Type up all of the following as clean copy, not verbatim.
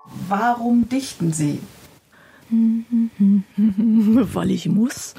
Warum dichten Sie? Weil ich muss.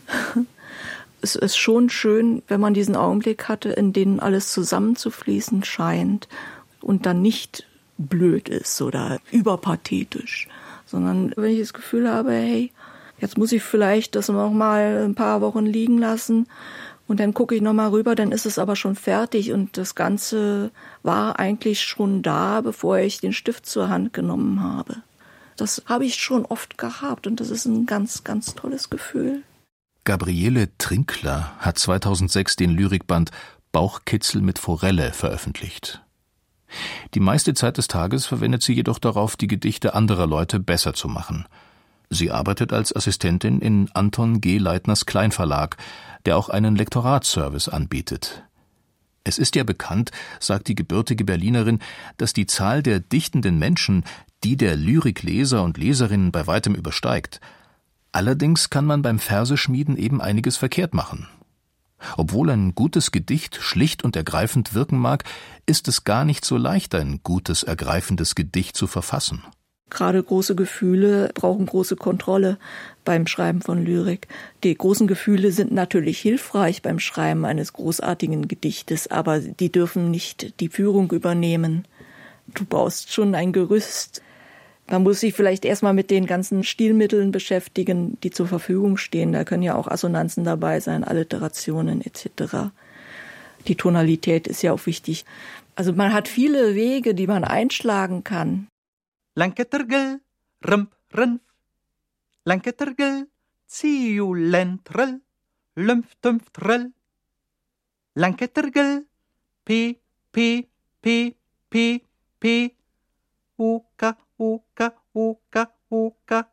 Es ist schon schön, wenn man diesen Augenblick hatte, in dem alles zusammenzufließen scheint und dann nicht blöd ist oder überpathetisch, sondern wenn ich das Gefühl habe, hey, jetzt muss ich vielleicht das noch mal ein paar Wochen liegen lassen und dann gucke ich noch mal rüber, dann ist es aber schon fertig und das Ganze war eigentlich schon da, bevor ich den Stift zur Hand genommen habe. Das habe ich schon oft gehabt und das ist ein ganz, ganz tolles Gefühl. Gabriele Trinkler hat 2006 den Lyrikband Bauchkitzel mit Forelle veröffentlicht. Die meiste Zeit des Tages verwendet sie jedoch darauf, die Gedichte anderer Leute besser zu machen. Sie arbeitet als Assistentin in Anton G. Leitners Kleinverlag, der auch einen Lektoratsservice anbietet. Es ist ja bekannt, sagt die gebürtige Berlinerin, dass die Zahl der dichtenden Menschen die der Lyrikleser und Leserinnen bei weitem übersteigt. Allerdings kann man beim Verseschmieden eben einiges verkehrt machen. Obwohl ein gutes Gedicht schlicht und ergreifend wirken mag, ist es gar nicht so leicht, ein gutes, ergreifendes Gedicht zu verfassen. Gerade große Gefühle brauchen große Kontrolle beim Schreiben von Lyrik. Die großen Gefühle sind natürlich hilfreich beim Schreiben eines großartigen Gedichtes, aber die dürfen nicht die Führung übernehmen. Du baust schon ein Gerüst. Man muss sich vielleicht erstmal mit den ganzen Stilmitteln beschäftigen, die zur Verfügung stehen. Da können ja auch Assonanzen dabei sein, Alliterationen etc. Die Tonalität ist ja auch wichtig. Also man hat viele Wege, die man einschlagen kann. Lanketergel, rump, runf. Lanketergel, ziulentrel, lumptumftrel. Lanketergel, p, p, p, p, p, uka, uka, uka, uka.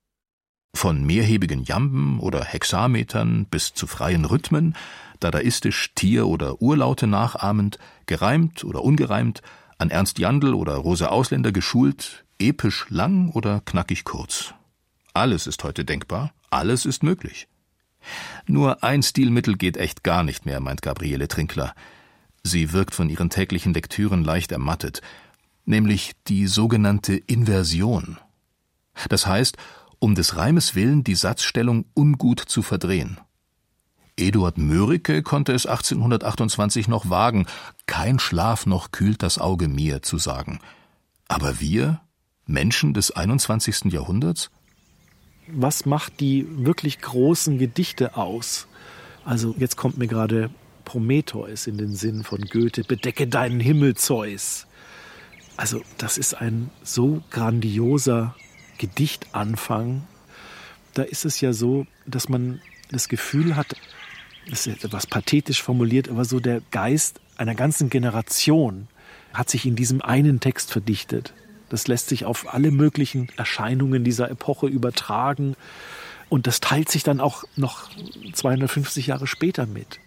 Von mehrhebigen Jamben oder Hexametern bis zu freien Rhythmen, dadaistisch Tier- oder Urlaute nachahmend, gereimt oder ungereimt, an Ernst Jandl oder Rosa Ausländer geschult, episch lang oder knackig kurz. Alles ist heute denkbar, alles ist möglich. Nur ein Stilmittel geht echt gar nicht mehr, meint Gabriele Trinkler. Sie wirkt von ihren täglichen Lektüren leicht ermattet, nämlich die sogenannte Inversion. Das heißt, um des Reimes willen die Satzstellung ungut zu verdrehen. Eduard Mörike konnte es 1828 noch wagen, kein Schlaf noch kühlt das Auge mir zu sagen. Aber wir, Menschen des 21. Jahrhunderts? Was macht die wirklich großen Gedichte aus? Also jetzt kommt mir gerade Prometheus in den Sinn von Goethe, bedecke deinen Himmel, Zeus. Also das ist ein so grandioser Gedichtanfang. Da ist es ja so, dass man das Gefühl hat, das ist etwas pathetisch formuliert, aber so der Geist einer ganzen Generation hat sich in diesem einen Text verdichtet. Das lässt sich auf alle möglichen Erscheinungen dieser Epoche übertragen und das teilt sich dann auch noch 250 Jahre später mit.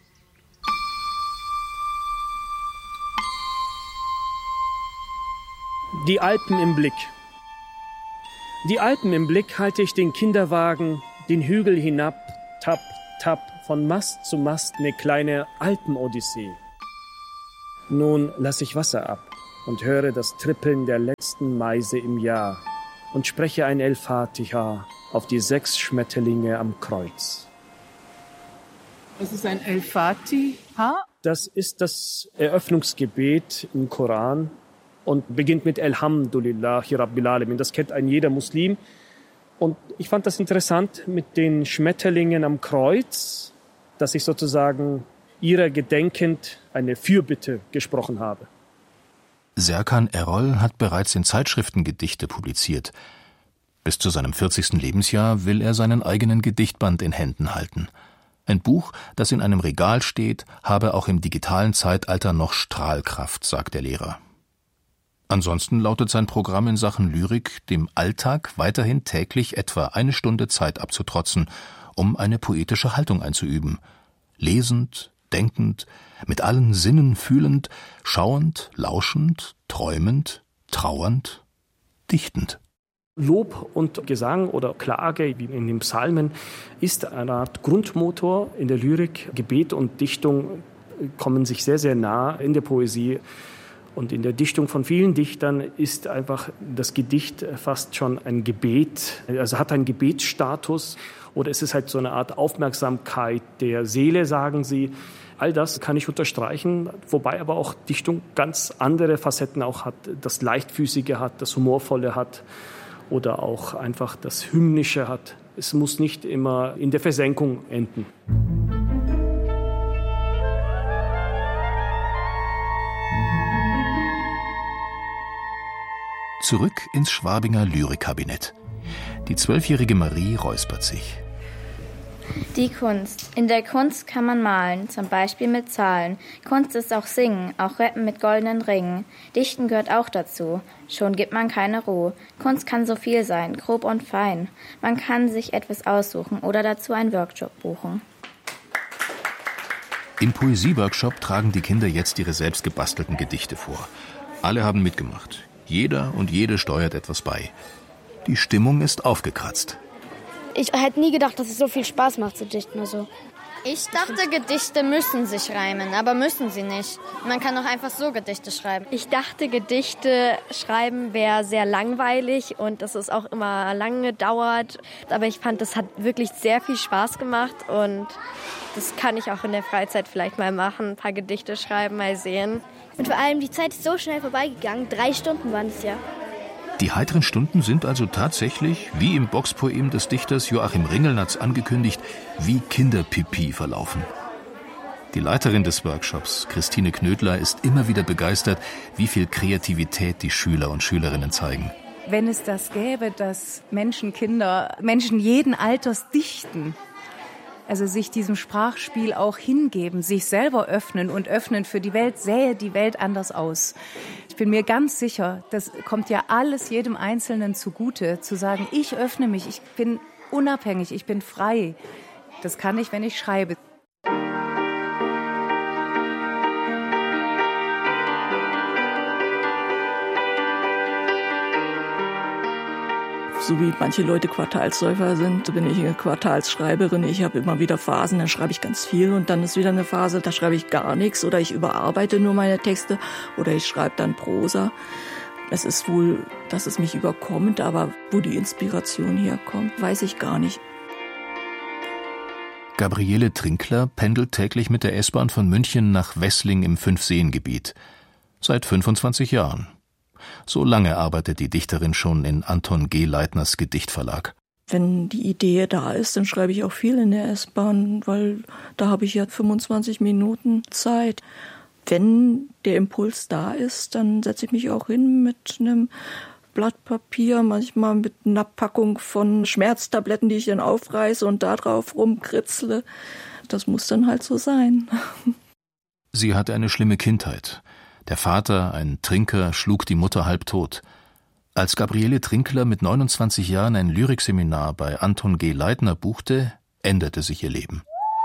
Die Alpen im Blick. Die Alpen im Blick halte ich den Kinderwagen, den Hügel hinab, tapp, tapp, von Mast zu Mast eine kleine Alpenodyssee. Nun lass ich Wasser ab und höre das Trippeln der letzten Meise im Jahr und spreche ein El-Fatiha auf die 6 Schmetterlinge am Kreuz. Was ist ein El-Fatiha? Das ist das Eröffnungsgebet im Koran und beginnt mit Elhamdulillahi Rabbil Alamin. Das kennt ein jeder Muslim. Und ich fand das interessant mit den Schmetterlingen am Kreuz, dass ich sozusagen ihrer gedenkend eine Fürbitte gesprochen habe. Serkan Erol hat bereits in Zeitschriften Gedichte publiziert. Bis zu seinem 40. Lebensjahr will er seinen eigenen Gedichtband in Händen halten. Ein Buch, das in einem Regal steht, habe auch im digitalen Zeitalter noch Strahlkraft, sagt der Lehrer. Ansonsten lautet sein Programm in Sachen Lyrik, dem Alltag weiterhin täglich etwa 1 Stunde Zeit abzutrotzen, um eine poetische Haltung einzuüben. Lesend, denkend, mit allen Sinnen fühlend, schauend, lauschend, träumend, trauernd, dichtend. Lob und Gesang oder Klage, wie in den Psalmen, ist eine Art Grundmotor in der Lyrik. Gebet und Dichtung kommen sich sehr, sehr nah in der Poesie. Und in der Dichtung von vielen Dichtern ist einfach das Gedicht fast schon ein Gebet, also hat einen Gebetsstatus. Oder es ist halt so eine Art Aufmerksamkeit der Seele, sagen sie. All das kann ich unterstreichen, wobei aber auch Dichtung ganz andere Facetten auch hat. Das Leichtfüßige hat, das Humorvolle hat oder auch einfach das Hymnische hat. Es muss nicht immer in der Versenkung enden. Zurück ins Schwabinger Lyrikkabinett. Die 12-jährige Marie räuspert sich. Die Kunst. In der Kunst kann man malen, zum Beispiel mit Zahlen. Kunst ist auch Singen, auch Rappen mit goldenen Ringen. Dichten gehört auch dazu. Schon gibt man keine Ruhe. Kunst kann so viel sein, grob und fein. Man kann sich etwas aussuchen oder dazu einen Workshop buchen. Im Poesieworkshop tragen die Kinder jetzt ihre selbst gebastelten Gedichte vor. Alle haben mitgemacht. Jeder und jede steuert etwas bei. Die Stimmung ist aufgekratzt. Ich hätte nie gedacht, dass es so viel Spaß macht zu dichten. Also. Ich dachte, Gedichte müssen sich reimen, aber müssen sie nicht. Man kann auch einfach so Gedichte schreiben. Ich dachte, Gedichte schreiben wäre sehr langweilig und dass es auch immer lange dauert. Aber ich fand, das hat wirklich sehr viel Spaß gemacht und das kann ich auch in der Freizeit vielleicht mal machen. Ein paar Gedichte schreiben, mal sehen. Und vor allem, die Zeit ist so schnell vorbeigegangen. 3 Stunden waren es ja. Die heiteren Stunden sind also tatsächlich, wie im Boxpoem des Dichters Joachim Ringelnatz angekündigt, wie Kinderpipi verlaufen. Die Leiterin des Workshops, Christine Knödler, ist immer wieder begeistert, wie viel Kreativität die Schüler und Schülerinnen zeigen. Wenn es das gäbe, dass Menschen jeden Alters dichten, also sich diesem Sprachspiel auch hingeben, sich selber öffnen für die Welt, sähe die Welt anders aus. Ich bin mir ganz sicher, das kommt ja alles jedem Einzelnen zugute, zu sagen, ich öffne mich, ich bin unabhängig, ich bin frei. Das kann ich, wenn ich schreibe. So wie manche Leute Quartalsläufer sind, bin ich eine Quartalsschreiberin. Ich habe immer wieder Phasen, dann schreibe ich ganz viel und dann ist wieder eine Phase, da schreibe ich gar nichts oder ich überarbeite nur meine Texte oder ich schreibe dann Prosa. Es ist wohl, dass es mich überkommt, aber wo die Inspiration herkommt, weiß ich gar nicht. Gabriele Trinkler pendelt täglich mit der S-Bahn von München nach Wessling im Fünfseengebiet. Seit 25 Jahren. So lange arbeitet die Dichterin schon in Anton G. Leitners Gedichtverlag. Wenn die Idee da ist, dann schreibe ich auch viel in der S-Bahn, weil da habe ich ja 25 Minuten Zeit. Wenn der Impuls da ist, dann setze ich mich auch hin mit einem Blatt Papier, manchmal mit einer Packung von Schmerztabletten, die ich dann aufreiße und da drauf rumkritzle. Das muss dann halt so sein. Sie hatte eine schlimme Kindheit. Der Vater, ein Trinker, schlug die Mutter halbtot. Als Gabriele Trinkler mit 29 Jahren ein Lyrikseminar bei Anton G. Leitner buchte, änderte sich ihr Leben.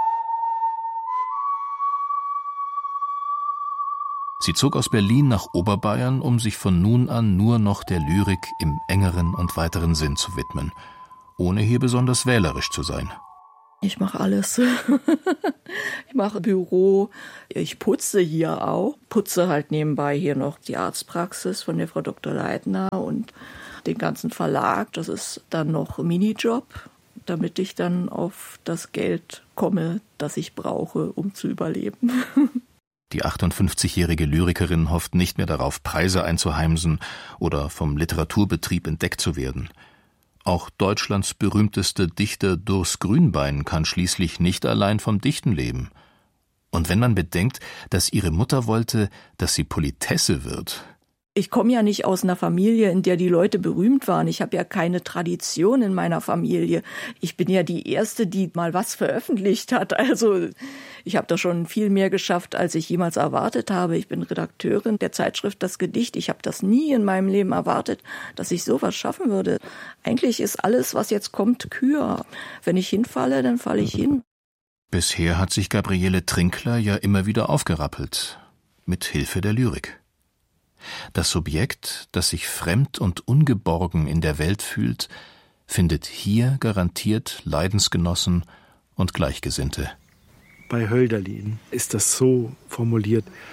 Sie zog aus Berlin nach Oberbayern, um sich von nun an nur noch der Lyrik im engeren und weiteren Sinn zu widmen, ohne hier besonders wählerisch zu sein. Ich mache alles. Ich mache Büro, ich putze hier auch. Putze halt nebenbei hier noch die Arztpraxis von der Frau Dr. Leitner und den ganzen Verlag. Das ist dann noch ein Minijob, damit ich dann auf das Geld komme, das ich brauche, um zu überleben. Die 58-jährige Lyrikerin hofft nicht mehr darauf, Preise einzuheimsen oder vom Literaturbetrieb entdeckt zu werden. Auch Deutschlands berühmteste Dichter Durs Grünbein kann schließlich nicht allein vom Dichten leben. Und wenn man bedenkt, dass ihre Mutter wollte, dass sie Politesse wird. Ich komme ja nicht aus einer Familie, in der die Leute berühmt waren. Ich habe ja keine Tradition in meiner Familie. Ich bin ja die Erste, die mal was veröffentlicht hat. Also ich habe da schon viel mehr geschafft, als ich jemals erwartet habe. Ich bin Redakteurin der Zeitschrift Das Gedicht. Ich habe das nie in meinem Leben erwartet, dass ich sowas schaffen würde. Eigentlich ist alles, was jetzt kommt, Kür. Wenn ich hinfalle, dann falle ich hin. Bisher hat sich Gabriele Trinkler ja immer wieder aufgerappelt. Mit Hilfe der Lyrik. Das Subjekt, das sich fremd und ungeborgen in der Welt fühlt, findet hier garantiert Leidensgenossen und Gleichgesinnte. Bei Hölderlin ist das so formuliert: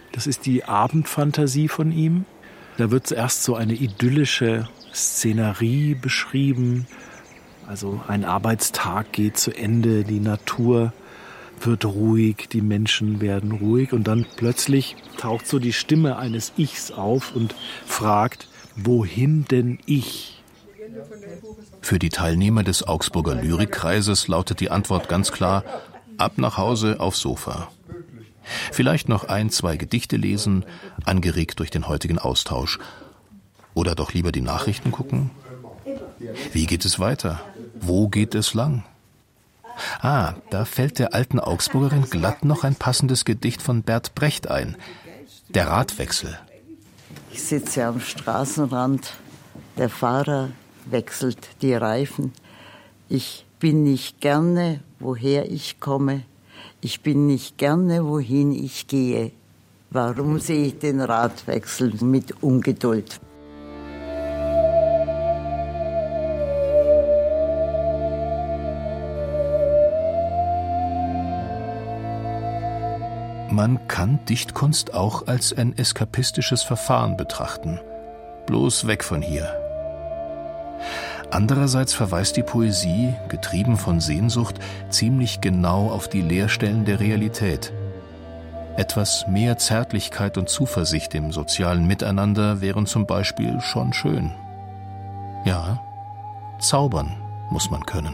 Das ist die Abendfantasie von ihm. Da wird zuerst so eine idyllische Szenerie beschrieben. Also ein Arbeitstag geht zu Ende, die Natur wird ruhig, die Menschen werden ruhig und dann plötzlich taucht so die Stimme eines Ichs auf und fragt, wohin denn ich? Für die Teilnehmer des Augsburger Lyrikkreises lautet die Antwort ganz klar, ab nach Hause aufs Sofa. Vielleicht noch 1, 2 Gedichte lesen, angeregt durch den heutigen Austausch. Oder doch lieber die Nachrichten gucken? Wie geht es weiter? Wo geht es lang? Da fällt der alten Augsburgerin glatt noch ein passendes Gedicht von Bert Brecht ein. Der Radwechsel. Ich sitze am Straßenrand, der Fahrer wechselt die Reifen. Ich bin nicht gerne, woher ich komme. Ich bin nicht gerne, wohin ich gehe. Warum sehe ich den Radwechsel mit Ungeduld? Man kann Dichtkunst auch als ein eskapistisches Verfahren betrachten. Bloß weg von hier. Andererseits verweist die Poesie, getrieben von Sehnsucht, ziemlich genau auf die Leerstellen der Realität. Etwas mehr Zärtlichkeit und Zuversicht im sozialen Miteinander wären zum Beispiel schon schön. Ja, zaubern muss man können.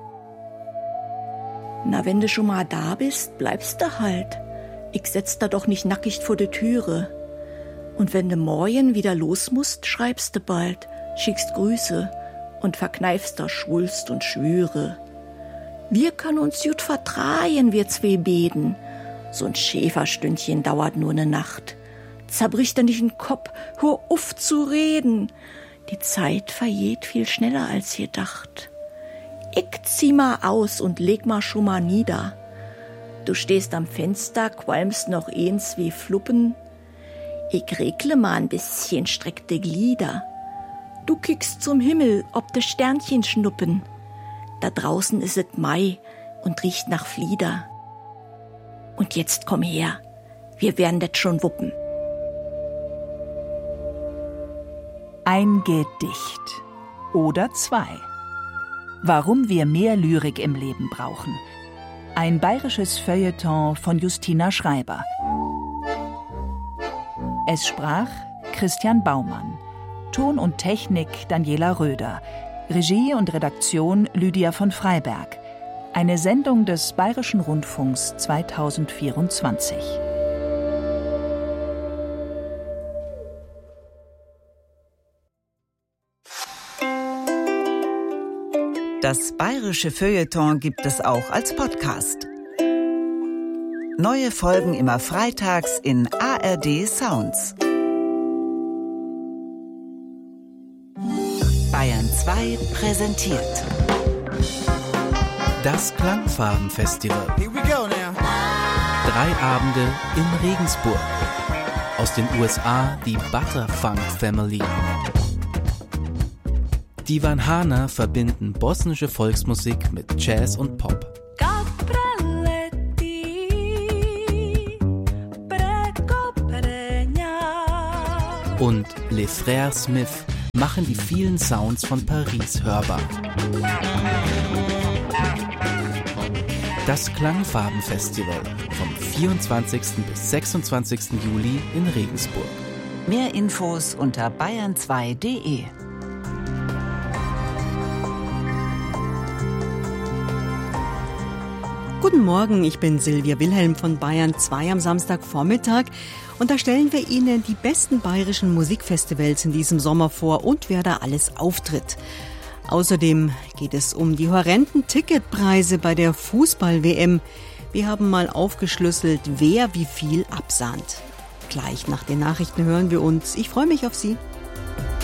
Na, wenn du schon mal da bist, bleibst du halt. Ich setz da doch nicht nackig vor der Türe. Und wenn du morgen wieder los musst, schreibst du bald, schickst Grüße und verkneifst da Schwulst und Schwüre. Wir können uns gut vertragen, wir 2 Beden. So ein Schäferstündchen dauert nur eine Nacht. Zerbricht dir nicht den Kopf, hör auf zu reden. Die Zeit vergeht viel schneller als gedacht. Ich zieh mal aus und leg mal schon mal nieder. Du stehst am Fenster, qualmst noch 1, 2 Fluppen. Ich regle mal ein bisschen streckte Glieder. Du kickst zum Himmel, ob de Sternchen schnuppen. Da draußen ist es Mai und riecht nach Flieder. Und jetzt komm her, wir werden das schon wuppen. Ein Gedicht oder 2. Warum wir mehr Lyrik im Leben brauchen. Ein bayerisches Feuilleton von Justina Schreiber. Es sprach Christian Baumann. Ton und Technik Daniela Röder. Regie und Redaktion Lydia von Freiberg. Eine Sendung des Bayerischen Rundfunks 2024. Das Bayerische Feuilleton gibt es auch als Podcast. Neue Folgen immer freitags in ARD Sounds. Bayern 2 präsentiert das Klangfarbenfestival. 3 Abende in Regensburg. Aus den USA die Butterfunk Family. Die Van Hana verbinden bosnische Volksmusik mit Jazz und Pop. Und Les Frères Smith machen die vielen Sounds von Paris hörbar. Das Klangfarbenfestival vom 24. bis 26. Juli in Regensburg. Mehr Infos unter bayern2.de. Guten Morgen, ich bin Silvia Wilhelm von Bayern 2 am Samstagvormittag und da stellen wir Ihnen die besten bayerischen Musikfestivals in diesem Sommer vor und wer da alles auftritt. Außerdem geht es um die horrenden Ticketpreise bei der Fußball-WM. Wir haben mal aufgeschlüsselt, wer wie viel absahnt. Gleich nach den Nachrichten hören wir uns. Ich freue mich auf Sie.